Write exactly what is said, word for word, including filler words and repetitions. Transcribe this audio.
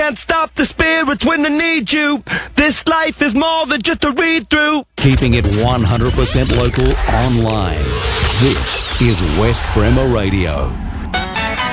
can't stop the spirits when they need you. This life is more than just a read-through. Keeping it one hundred percent local online. This is West Bremer Radio.